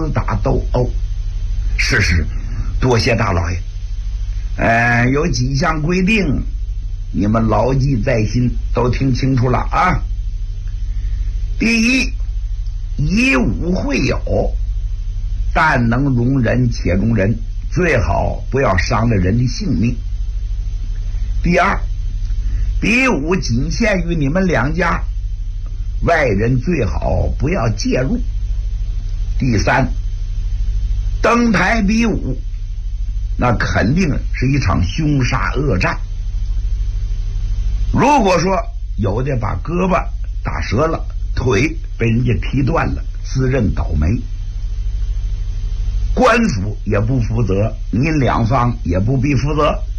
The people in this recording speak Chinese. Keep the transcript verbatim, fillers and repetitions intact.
厮打斗殴。是是，多谢大老爷。呃，有几项规定，你们牢记在心，都听清楚了啊。第一，以武会友，但能容人且容人，最好不要伤了人的性命。第二，比武仅限于你们两家，外人最好不要介入。第三，登台比武，那肯定是一场凶杀恶战。如果说有的把胳膊打折了，腿被人家踢断了，自认倒霉，官府也不负责，您两方也不必负责。